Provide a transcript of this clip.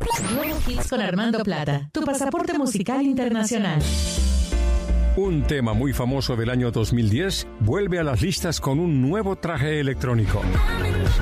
Nuevo Hits con Armando Plata, tu pasaporte musical internacional. Un tema muy famoso del año 2010 vuelve a las listas con un nuevo traje electrónico.